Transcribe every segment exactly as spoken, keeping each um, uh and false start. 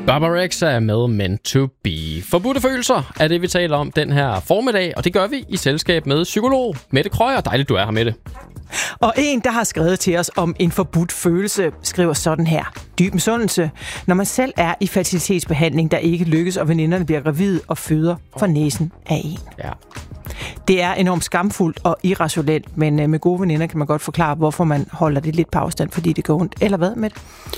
Barbara Rexha er med Meant to Be. Forbudte følelser er det, vi taler om den her formiddag, og det gør vi i selskab med psykolog Mette Krøyer. Dejligt, du er her, Mette. Og en, der har skrevet til os om en forbudt følelse, skriver sådan her. Dyb misundelse. Når man selv er i fertilitetsbehandling, der ikke lykkes, og veninderne bliver gravide og føder for næsen af en. Ja. Det er enormt skamfuldt og irrationelt, men med gode veninder kan man godt forklare, hvorfor man holder det lidt på afstand, fordi det går ondt. Eller hvad med det?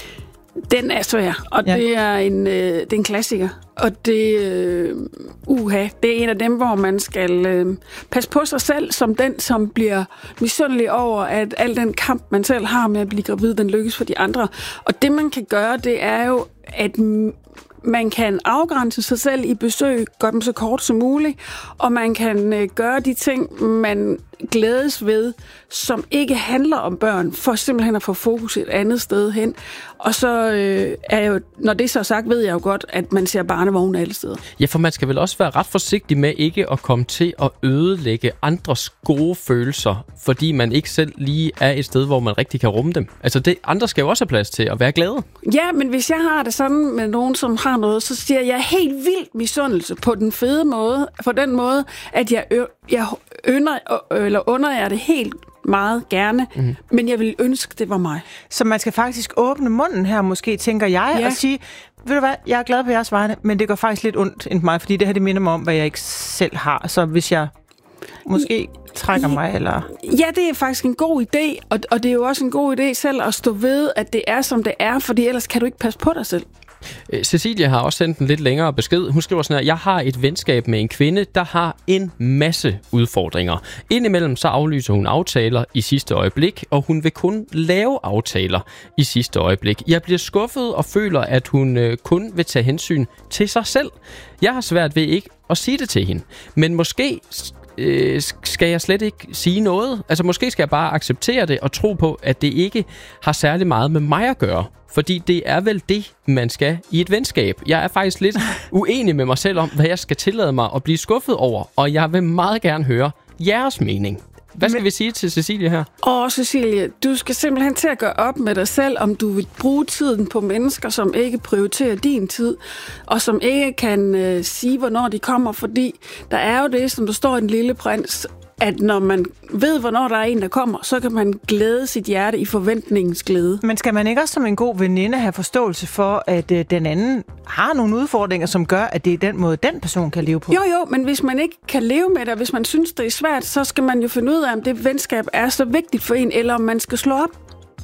Den er svær, og ja. det, er en, øh, det er en klassiker. Og det, øh, uha, det er en af dem, hvor man skal øh, passe på sig selv, som den, som bliver misundelig over, at al den kamp, man selv har med at blive gravid, den lykkes for de andre. Og det, man kan gøre, det er jo, at man kan afgrænse sig selv i besøg, gøre dem så kort som muligt, og man kan øh, gøre de ting, man glædes ved, som ikke handler om børn, for simpelthen at få fokus et andet sted hen. Og så øh, er jo, når det så er sagt, ved jeg jo godt, at man ser barnevogne alle steder. Ja, for man skal vel også være ret forsigtig med ikke at komme til at ødelægge andres gode følelser, fordi man ikke selv lige er et sted, hvor man rigtig kan rumme dem. Altså, det, andre skal jo også have plads til at være glade. Ja, men hvis jeg har det sådan med nogen, som har noget, så siger jeg helt vildt misundelse på den fede måde, på den måde, at jeg, ø- jeg ønder, eller under jer det helt meget gerne, mm. men jeg vil ønske, det var mig. Så man skal faktisk åbne munden her, måske, tænker jeg, ja. og sige, ved du hvad, jeg er glad på jeres vegne, men det går faktisk lidt ondt end mig, fordi det her, det minder mig om, hvad jeg ikke selv har. Så hvis jeg måske trækker mig, eller... Ja, det er faktisk en god idé, og, og det er jo også en god idé selv at stå ved, at det er, som det er, fordi ellers kan du ikke passe på dig selv. Cecilia har også sendt en lidt længere besked. Hun skriver sådan her: jeg har et venskab med en kvinde, der har en masse udfordringer. Indimellem så aflyser hun aftaler i sidste øjeblik, og hun vil kun lave aftaler i sidste øjeblik. Jeg bliver skuffet og føler, at hun øh, kun vil tage hensyn til sig selv. Jeg har svært ved ikke at sige det til hende. Men måske øh, skal jeg slet ikke sige noget. Altså måske skal jeg bare acceptere det og tro på, at det ikke har særlig meget med mig at gøre. Fordi det er vel det, man skal i et venskab. Jeg er faktisk lidt uenig med mig selv om, hvad jeg skal tillade mig at blive skuffet over. Og jeg vil meget gerne høre jeres mening. Hvad skal Men... vi sige til Cecilie her? Åh, Cecilie, du skal simpelthen til at gøre op med dig selv, om du vil bruge tiden på mennesker, som ikke prioriterer din tid, og som ikke kan øh, sige, hvornår de kommer. Fordi der er jo det, som der står i Den Lille Prins, at når man ved, hvornår der er en, der kommer, så kan man glæde sit hjerte i forventningens glæde. Men skal man ikke også som en god veninde have forståelse for, at øh, den anden har nogle udfordringer, som gør, at det er den måde, den person kan leve på? Jo, jo, men hvis man ikke kan leve med det, hvis man synes, det er svært, så skal man jo finde ud af, om det venskab er så vigtigt for en, eller om man skal slå op.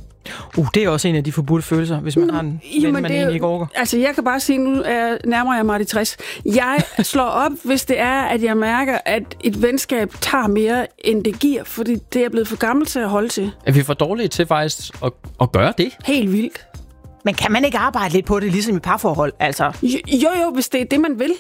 Uh, det er også en af de forbudte følelser, hvis man har en jo, ven, man egentlig ikke orker. Altså, jeg kan bare sige, nu er, nærmer jeg mig de tres. Jeg slår op, hvis det er, at jeg mærker, at et venskab tager mere, end det giver, fordi det er blevet for gammelt til at holde til. Er vi for dårlige til faktisk at, at gøre det? Helt vildt. Men kan man ikke arbejde lidt på det, ligesom i parforhold? Altså? Jo, jo, jo, hvis det er det, man vil.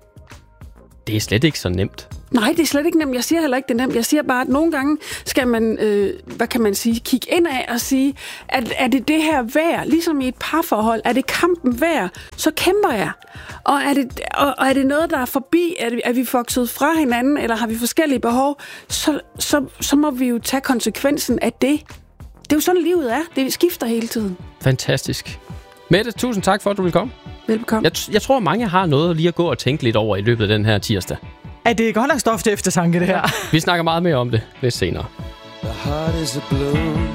Det er slet ikke så nemt. Nej, det er slet ikke nemt. Jeg siger heller ikke, det er nemt. Jeg siger bare, at nogle gange skal man, øh, hvad kan man sige, kigge indad og sige, at er det det her værd, ligesom i et parforhold, er det kampen værd, så kæmper jeg. Og er det, og, og er det noget, der er forbi, er, det, er vi vokset fra hinanden, eller har vi forskellige behov, så, så, så må vi jo tage konsekvensen af det. Det er jo sådan, livet er. Det skifter hele tiden. Fantastisk. Mette, tusind tak for, at du ville komme. Velbekomme. Jeg, jeg tror, mange har noget lige at gå og tænke lidt over i løbet af den her tirsdag. Er det godt nok stof til eftertanke, det her? Vi snakker meget mere om det lidt senere. The heart is a blue.